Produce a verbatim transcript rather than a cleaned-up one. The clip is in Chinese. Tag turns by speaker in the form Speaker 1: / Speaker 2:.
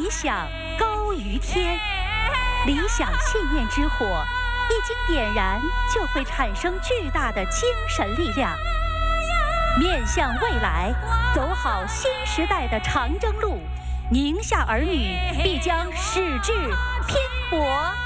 Speaker 1: 理想高于天。理想信念之火一经点燃，就会产生巨大的精神力量。面向未来，走好新时代的长征路，宁夏儿女必将矢志拼搏。